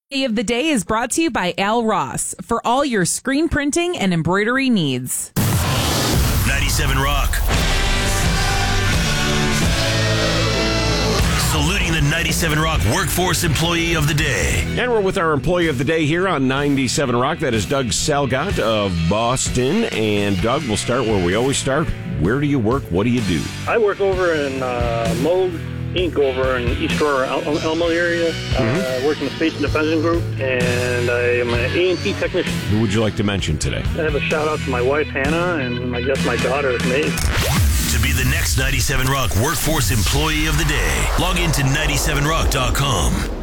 Of the day is brought to you by Al Ross for all your screen printing and embroidery needs. 97 Rock. Saluting the 97 Rock Workforce Employee of the Day. And we're with our Employee of the Day here on 97 Rock. That is Doug Salgott of Boston. And Doug, we'll start where we always start. Where do you work? What do you do? I work over in Moog Inc. over in East Aurora, Elmo area. I work in the Space and Defense Group, and I am an A&P technician. Who would you like to mention today? I have a shout-out to my wife, Hannah, and I guess my daughter, Maeve. To be the next 97 Rock Workforce Employee of the Day, log into 97rock.com.